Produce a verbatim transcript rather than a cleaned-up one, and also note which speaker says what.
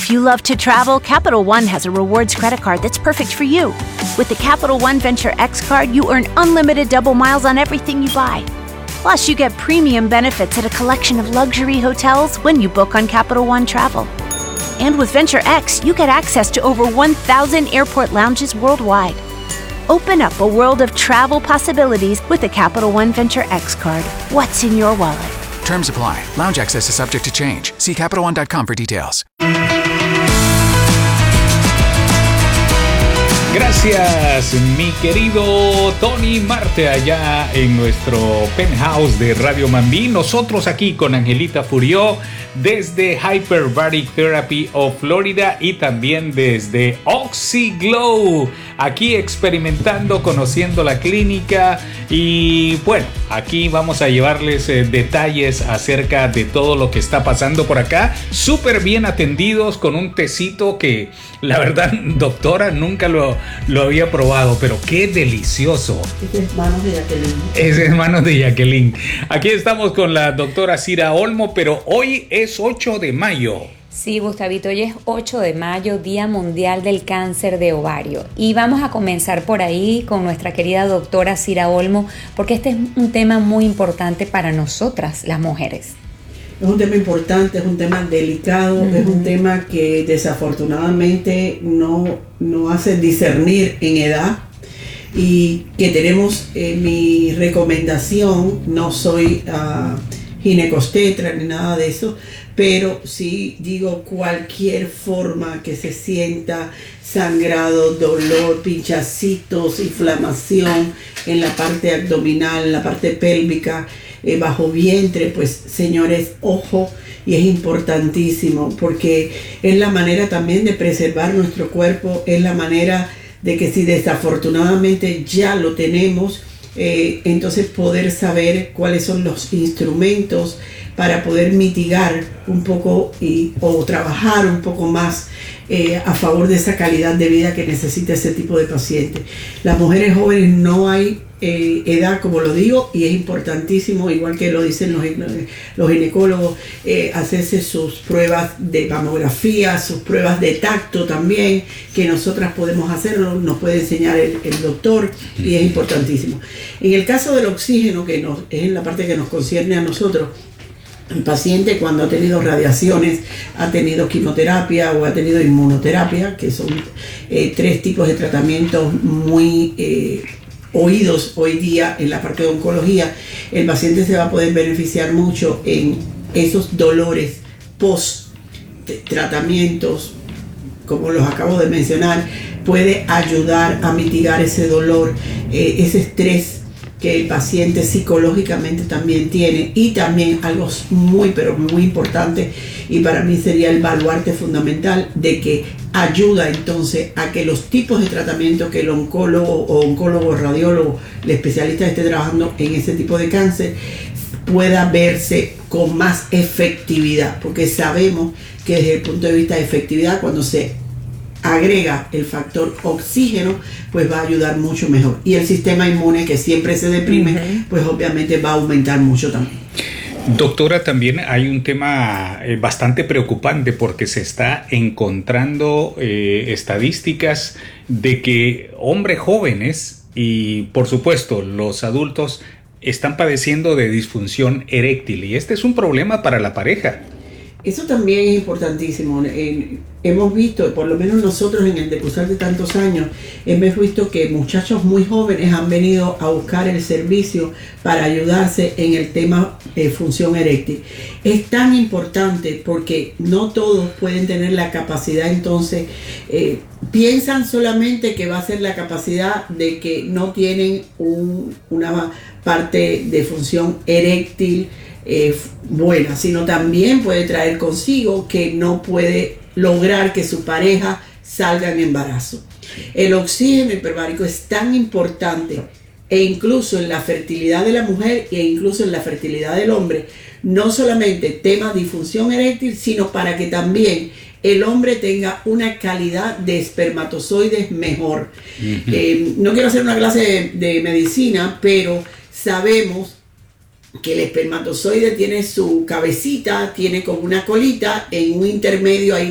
Speaker 1: If you love to travel, Capital One has a rewards credit card that's perfect for you. With the Capital One Venture X card, you earn unlimited double miles on everything you buy. Plus, you get premium benefits at a collection of luxury hotels when you book on Capital One Travel. And with Venture X, you get access to over one thousand airport lounges worldwide. Open up a world of travel possibilities with the Capital One Venture X card. What's in your wallet?
Speaker 2: Terms apply. Lounge access is subject to change. See Capital One dot com for details.
Speaker 3: Gracias, mi querido Tony Marte, allá en nuestro penthouse de Radio Mambí. Nosotros aquí con Angelita Furió desde Hyperbaric Therapy of Florida y también desde OxyGlow, aquí experimentando, conociendo la clínica. Y bueno, aquí vamos a llevarles eh, detalles acerca de todo lo que está pasando por acá. Súper bien atendidos con un tecito que la verdad, doctora, nunca lo, lo había probado, pero qué delicioso.
Speaker 4: Ese es manos de Jacqueline.
Speaker 3: Ese es manos de Jacqueline. Aquí estamos con la doctora Cira Olmo, pero hoy es ocho de mayo.
Speaker 5: Sí, Gustavito, hoy es ocho de mayo, Día Mundial del Cáncer de Ovario. Y vamos a comenzar por ahí con nuestra querida doctora Cira Olmo, porque este es un tema muy importante para nosotras, las mujeres.
Speaker 4: Es un tema importante, es un tema delicado, uh-huh. Es un tema que desafortunadamente no, no hace discernir en edad y que tenemos, eh, mi recomendación, no soy uh, ginecostetra ni nada de eso, pero sí digo cualquier forma que se sienta sangrado, dolor, pinchacitos, inflamación en la parte abdominal, en la parte pélvica, eh, bajo vientre, pues señores, ojo, y es importantísimo porque es la manera también de preservar nuestro cuerpo, es la manera de que si desafortunadamente ya lo tenemos, eh, entonces poder saber cuáles son los instrumentos para poder mitigar un poco y, o trabajar un poco más eh, a favor de esa calidad de vida que necesita ese tipo de paciente. Las mujeres jóvenes no hay eh, edad, como lo digo, y es importantísimo, igual que lo dicen los, los ginecólogos, eh, hacerse sus pruebas de mamografía, sus pruebas de tacto también, que nosotras podemos hacerlo, nos puede enseñar el, el doctor, y es importantísimo. En el caso del oxígeno, que nos, es en la parte que nos concierne a nosotros, el paciente cuando ha tenido radiaciones, ha tenido quimioterapia o ha tenido inmunoterapia, que son eh, tres tipos de tratamientos muy eh, oídos hoy día en la parte de oncología, el paciente se va a poder beneficiar mucho en esos dolores post tratamientos, como los acabo de mencionar, puede ayudar a mitigar ese dolor, eh, ese estrés que el paciente psicológicamente también tiene, y también algo muy pero muy importante, y para mí sería el baluarte fundamental, de que ayuda entonces a que los tipos de tratamiento que el oncólogo o oncólogo radiólogo, el especialista esté trabajando en ese tipo de cáncer, pueda verse con más efectividad, porque sabemos que desde el punto de vista de efectividad, cuando se agrega el factor oxígeno, pues va a ayudar mucho mejor, y el sistema inmune, que siempre se deprime, uh-huh. pues obviamente va a aumentar mucho también.
Speaker 3: Doctora, también hay un tema eh, bastante preocupante, porque se está encontrando eh, estadísticas de que hombres jóvenes y por supuesto los adultos están padeciendo de disfunción eréctil, y este es un problema para la pareja.
Speaker 4: Eso también es importantísimo. Eh, hemos visto, por lo menos nosotros en el Decusal de tantos años, hemos visto que muchachos muy jóvenes han venido a buscar el servicio para ayudarse en el tema de función eréctil. Es tan importante porque no todos pueden tener la capacidad, entonces eh, piensan solamente que va a ser la capacidad de que no tienen un, una parte de función eréctil Eh, buena, sino también puede traer consigo que no puede lograr que su pareja salga en embarazo. El oxígeno hiperbárico es tan importante, e incluso en la fertilidad de la mujer e incluso en la fertilidad del hombre, no solamente tema de disfunción eréctil, sino para que también el hombre tenga una calidad de espermatozoides mejor. Uh-huh. Eh, no quiero hacer una clase de, de medicina, pero sabemos que el espermatozoide tiene su cabecita, tiene como una colita, en un intermedio ahí